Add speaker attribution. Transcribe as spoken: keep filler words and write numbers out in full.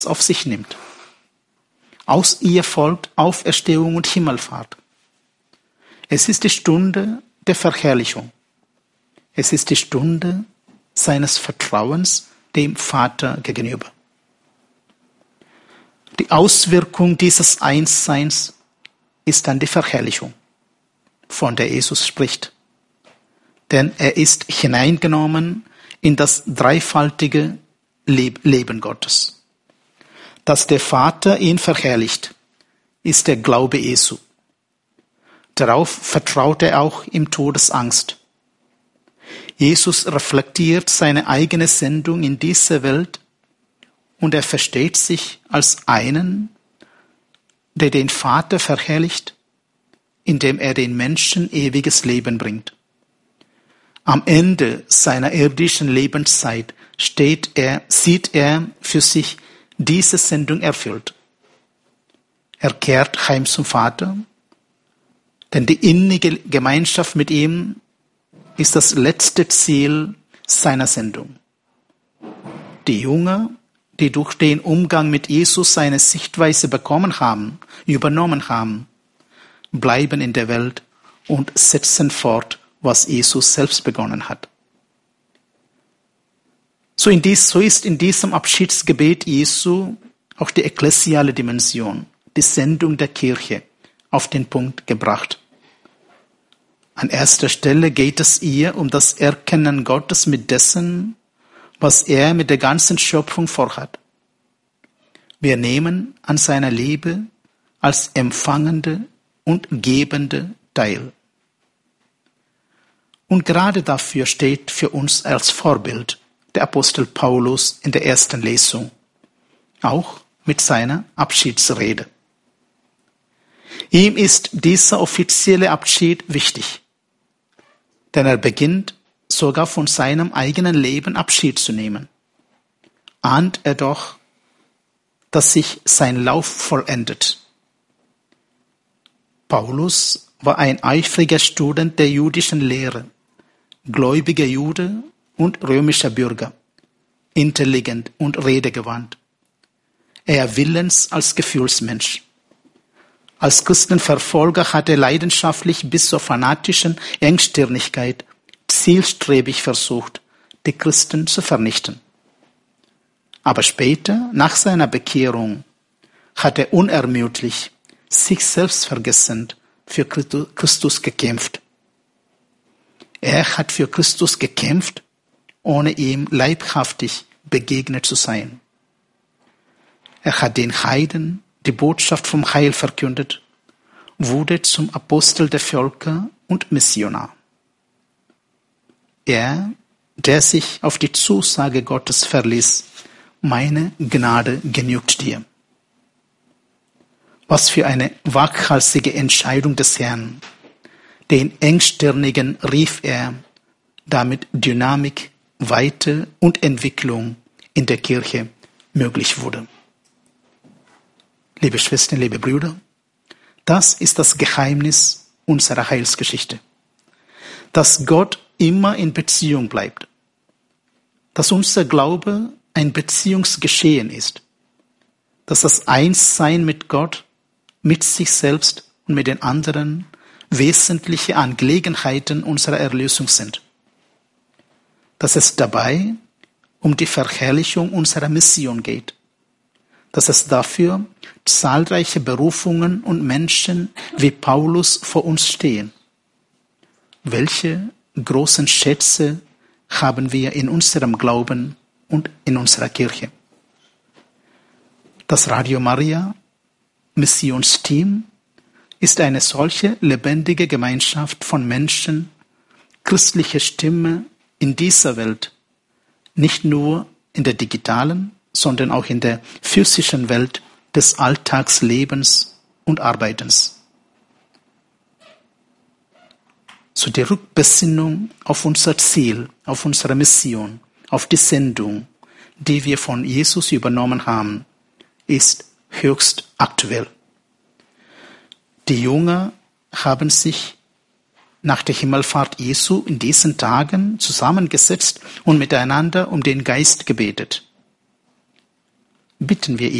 Speaker 1: auf sich nimmt. Aus ihr folgt Auferstehung und Himmelfahrt. Es ist die Stunde der Verherrlichung. Es ist die Stunde seines Vertrauens dem Vater gegenüber. Die Auswirkung dieses Einsseins ist dann die Verherrlichung, von der Jesus spricht. Denn er ist hineingenommen in das dreifaltige Leben Gottes. Dass der Vater ihn verherrlicht, ist der Glaube Jesu. Darauf vertraut er auch im Todesangst. Jesus reflektiert seine eigene Sendung in dieser Welt und er versteht sich als einen, der den Vater verherrlicht, indem er den Menschen ewiges Leben bringt. Am Ende seiner irdischen Lebenszeit steht er, sieht er für sich diese Sendung erfüllt. Er kehrt heim zum Vater, denn die innige Gemeinschaft mit ihm ist das letzte Ziel seiner Sendung. Die Jünger, die durch den Umgang mit Jesus seine Sichtweise bekommen haben, übernommen haben, bleiben in der Welt und setzen fort, was Jesus selbst begonnen hat. So, in dies, so ist in diesem Abschiedsgebet Jesu auch die ekklesiale Dimension, die Sendung der Kirche, auf den Punkt gebracht. An erster Stelle geht es ihr um das Erkennen Gottes mit dessen, was er mit der ganzen Schöpfung vorhat. Wir nehmen an seiner Liebe als Empfangende und Gebende teil. Und gerade dafür steht für uns als Vorbild der Apostel Paulus in der ersten Lesung, auch mit seiner Abschiedsrede. Ihm ist dieser offizielle Abschied wichtig, denn er beginnt sogar von seinem eigenen Leben Abschied zu nehmen. Ahnt er doch, dass sich sein Lauf vollendet. Paulus war ein eifriger Student der jüdischen Lehre, gläubiger Jude und römischer Bürger, intelligent und redegewandt. Er willens als Gefühlsmensch. Als Christenverfolger hat er leidenschaftlich bis zur fanatischen Engstirnigkeit zielstrebig versucht, die Christen zu vernichten. Aber später, nach seiner Bekehrung, hat er unermüdlich, sich selbst vergessend, für Christus gekämpft. Er hat für Christus gekämpft, ohne ihm leibhaftig begegnet zu sein. Er hat den Heiden die Botschaft vom Heil verkündet, wurde zum Apostel der Völker und Missionar. Er, der sich auf die Zusage Gottes verließ, meine Gnade genügt dir. Was für eine waghalsige Entscheidung des Herrn. Den Engstirnigen rief er, damit Dynamik, Weite und Entwicklung in der Kirche möglich wurde. Liebe Schwestern, liebe Brüder, das ist das Geheimnis unserer Heilsgeschichte. Dass Gott immer in Beziehung bleibt. Dass unser Glaube ein Beziehungsgeschehen ist. Dass das Einssein mit Gott, mit sich selbst und mit den anderen wesentliche Angelegenheiten unserer Erlösung sind. Dass es dabei um die Verherrlichung unserer Mission geht. Dass es dafür zahlreiche Berufungen und Menschen wie Paulus vor uns stehen. Welche großen Schätze haben wir in unserem Glauben und in unserer Kirche? Das Radio Maria Missionsteam ist eine solche lebendige Gemeinschaft von Menschen, christliche Stimme in dieser Welt, nicht nur in der digitalen, sondern auch in der physischen Welt des Alltagslebens und Arbeitens. So die Rückbesinnung auf unser Ziel, auf unsere Mission, auf die Sendung, die wir von Jesus übernommen haben, ist höchst aktuell. Die Jünger haben sich nach der Himmelfahrt Jesu in diesen Tagen zusammengesetzt und miteinander um den Geist gebetet. bitten wir